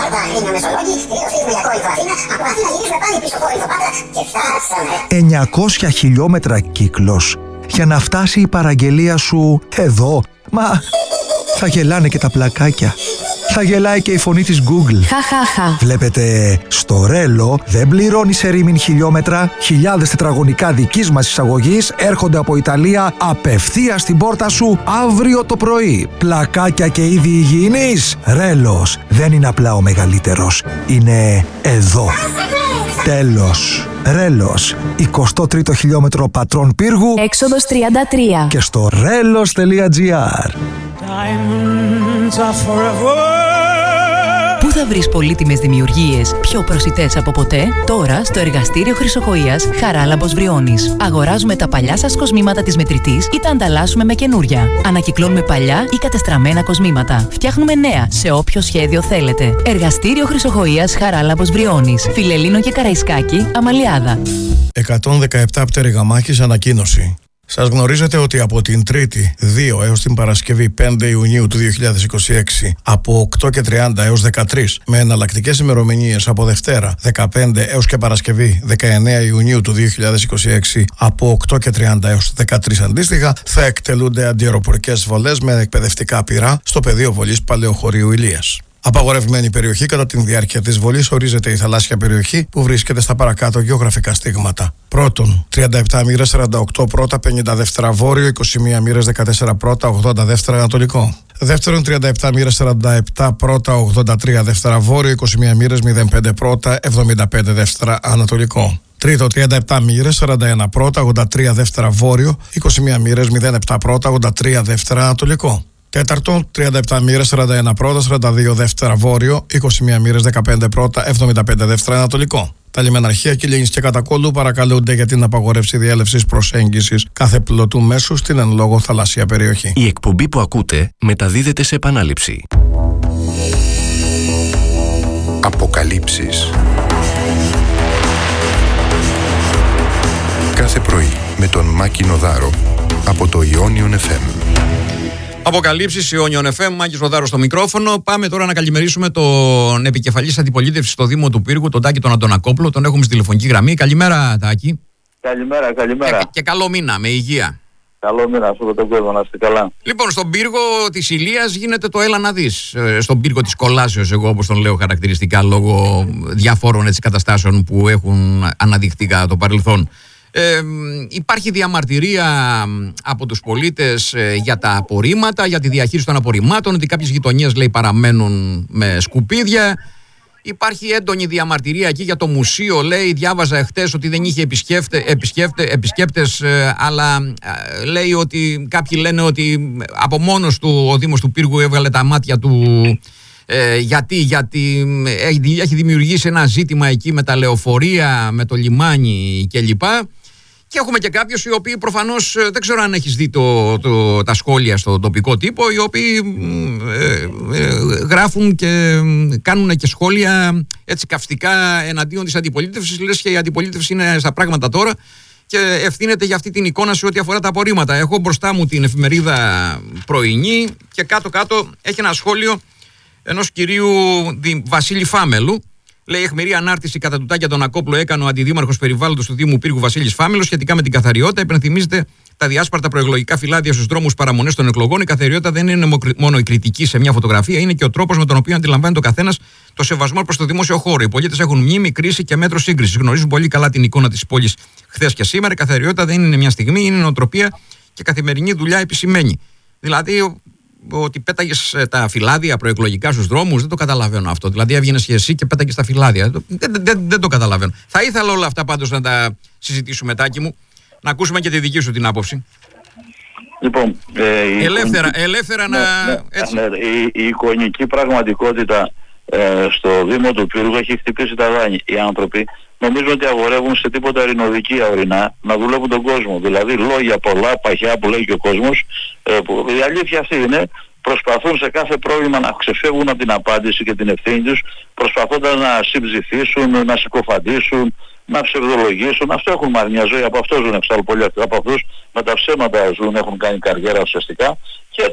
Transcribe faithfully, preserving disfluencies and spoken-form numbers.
Πάρτα, Αθήνα, Μεσολόγγι, τελειώσαμε για Κόρινθο, Αθήνα, από Αθήνα γυρίσουμε πάλι πίσω Κόρινθο, Πάτρα και φτάσαμε. εννιακόσια χιλιόμετρα κύκλος για να φτάσει η παραγγελία σου εδώ. Μα θα γελάνε και τα πλακάκια. Θα γελάει και η φωνή της Google. Χαχαχα. Βλέπετε, στο Ρέλο δεν πληρώνεις ερήμην χιλιόμετρα. Χιλιάδες τετραγωνικά δικής μας εισαγωγής έρχονται από Ιταλία απευθείας στην πόρτα σου αύριο το πρωί. Πλακάκια και είδη υγιεινής. Ρέλος δεν είναι απλά ο μεγαλύτερος. Είναι εδώ. Τέλος. Ρέλος, εικοστό τρίτο χιλιόμετρο Πατρών Πύργου, έξοδος τριάντα τρία. και στο ρέλος τελεία τζι άρ. Πού θα βρεις πολύτιμες δημιουργίες πιο προσιτές από ποτέ? Τώρα στο εργαστήριο Χρυσοχοΐας Χαράλαμπος Βριώνης. Αγοράζουμε τα παλιά σας κοσμήματα της μετρητής ή τα ανταλλάσσουμε με καινούρια. Ανακυκλώνουμε παλιά ή κατεστραμμένα κοσμήματα. Φτιάχνουμε νέα σε όποιο σχέδιο θέλετε. Εργαστήριο Χρυσοχοΐας Χαράλαμπος Βριώνης. Φιλελλήνο και Καραϊσκάκη, Αμαλιάδα. εκατόν δεκαεπτά Πτέρυγα-Μάχης ανακοίνωση. Σας γνωρίζετε ότι από την Τρίτη δύο έως την Παρασκευή πέντε Ιουνίου του δύο χιλιάδες είκοσι έξι από οκτώ και τριάντα έως δεκατρείς, με εναλλακτικές ημερομηνίες από Δευτέρα δεκαπέντε έως και Παρασκευή δεκαεννέα Ιουνίου του δύο χιλιάδες είκοσι έξι από οκτώ και τριάντα έως δεκατρείς αντίστοιχα, θα εκτελούνται αντιαεροπορικές βολές με εκπαιδευτικά πυρά στο πεδίο βολής Παλαιοχωρίου Ηλίας. Απαγορευμένη περιοχή κατά τη διάρκεια της βολής ορίζεται η θαλάσσια περιοχή που βρίσκεται στα παρακάτω γεωγραφικά στίγματα. Πρώτον, τριάντα επτά μοίρες σαράντα οκτώ πρώτα, πενήντα δεύτερα βόρειο, είκοσι μία μοίρες δεκατέσσερα πρώτα, ογδόντα δεύτερα ανατολικό. Δεύτερον, τριάντα επτά μοίρες σαράντα επτά πρώτα, ογδόντα τρία δεύτερα βόρειο, είκοσι μία μοίρες μηδέν πέντε πρώτα, εβδομήντα πέντε δεύτερα ανατολικό. Τρίτο, τριάντα επτά μοίρες σαράντα ένα πρώτα, ογδόντα τρία δεύτερα βόρειο, είκοσι μία μοίρες μηδέν επτά πρώτα, ογδόντα τρία δεύτερα ανατολικό. Τέταρτον, τριάντα επτά μοίρες σαράντα ένα πρώτα, σαράντα δύο δεύτερα βόρειο, είκοσι μία μοίρες δεκαπέντε πρώτα, εβδομήντα πέντε δεύτερα ανατολικό. Τα λιμεναρχεία Κιλίνης και Κατακόλλου παρακαλούνται για την απαγόρευση διέλευσης προσέγγισης κάθε πλωτού μέσου στην εν λόγω θαλάσσια περιοχή. Η εκπομπή που ακούτε μεταδίδεται σε επανάληψη. Αποκαλύψεις. Κάθε πρωί με τον Μάκη Νοδάρο από το Ιόνιον εφ εμ. Αποκαλύψεις, Ιόνιον εφ εμ, Μάκης Ροδάρος στο μικρόφωνο. Πάμε τώρα να καλημερίσουμε τον επικεφαλής αντιπολίτευσης στο Δήμο του Πύργου, τον Τάκη τον Αντωνακόπουλο. Τον έχουμε στη τηλεφωνική γραμμή. Καλημέρα, Τάκη. Καλημέρα, καλημέρα. Και, και καλό μήνα, με υγεία. Καλό μήνα σε όλο τον κόσμο, να είστε καλά. Λοιπόν, στον πύργο της Ηλίας γίνεται το έλα να δεις. Στον πύργο της Κολάσεως, εγώ όπως τον λέω χαρακτηριστικά, λόγω διαφόρων έτσι, καταστάσεων που έχουν αναδειχθεί κατά το παρελθόν. Ε, υπάρχει διαμαρτυρία από τους πολίτες ε, για τα απορρίμματα, για τη διαχείριση των απορριμμάτων, ότι κάποιες γειτονιές λέει παραμένουν με σκουπίδια. Υπάρχει έντονη διαμαρτυρία εκεί για το μουσείο, λέει, διάβαζα εχθές ότι δεν είχε επισκέφτε, επισκέφτε, επισκέπτες, ε, αλλά ε, λέει ότι κάποιοι λένε ότι από μόνος του ο Δήμος του Πύργου έβγαλε τα μάτια του. Ε, γιατί, γιατί έχει, έχει δημιουργήσει ένα ζήτημα εκεί με τα λεωφορεία, με το λιμάνι κλπ. Και έχουμε και κάποιους οι οποίοι προφανώς δεν ξέρω αν έχεις δει το, το, τα σχόλια στο τοπικό τύπο, οι οποίοι ε, ε, γράφουν και κάνουν και σχόλια έτσι καυστικά εναντίον της αντιπολίτευσης. Λες και η αντιπολίτευση είναι στα πράγματα τώρα και ευθύνεται για αυτή την εικόνα σε ό,τι αφορά τα απορρίμματα. Έχω μπροστά μου την εφημερίδα Πρωινή και κάτω-κάτω έχει ένα σχόλιο ενός κυρίου Βασίλη Φάμελου. Λέει: αιχμηρή ανάρτηση κατά του Τάκη Αντωνακόπουλου έκανε ο αντιδήμαρχος περιβάλλοντος του Δήμου Πύργου Βασίλης Φάμελος σχετικά με την καθαριότητα. Υπενθυμίζεται τα διάσπαρτα προεκλογικά φυλάδια στους δρόμους παραμονές των εκλογών. Η καθαριότητα δεν είναι μόνο η κριτική σε μια φωτογραφία, είναι και ο τρόπος με τον οποίο αντιλαμβάνεται ο καθένας το σεβασμό προς το δημόσιο χώρο. Οι πολίτες έχουν μνήμη, κρίση και μέτρο σύγκρισης. Γνωρίζουν πολύ καλά την εικόνα της πόλης χθες και σήμερα. Η καθαριότητα δεν είναι μια στιγμή, είναι νοοτροπία και καθημερινή δουλειά επισημαίνει. Δηλαδή, ότι πέταγες τα φυλάδια προεκλογικά στους δρόμους, δεν το καταλαβαίνω αυτό. Δηλαδή, έβγαινες και εσύ και πέταγες τα φυλάδια. Δεν, δεν, δεν το καταλαβαίνω. Θα ήθελα όλα αυτά πάντως να τα συζητήσουμε, Τάκη μου, να ακούσουμε και τη δική σου την άποψη. Λοιπόν, ε, ελεύθερα, η, ελεύθερα ναι, να. Ναι, έτσι. Ναι, η, η εικονική πραγματικότητα ε, στο Δήμο του Πύργου έχει χτυπήσει τα δάνεια. Οι άνθρωποι νομίζουν ότι αγορεύουν σε τίποτα ειρηνοδικία ορεινά να δουλεύουν τον κόσμο. Δηλαδή, λόγια πολλά, παχιά που λέει και ο κόσμος, ε, που η αλήθεια αυτή είναι. Προσπαθούν σε κάθε πρόβλημα να ξεφεύγουν από την απάντηση και την ευθύνη τους, προσπαθώντας να συμψηφίσουν, να συκοφαντήσουν, να ψευδολογήσουν. Αυτό έχουν μάθει μια ζωή, από αυτό ζουν εξάλλου πολλοί από αυτούς, με τα ψέματα ζουν, έχουν κάνει καριέρα ουσιαστικά. Και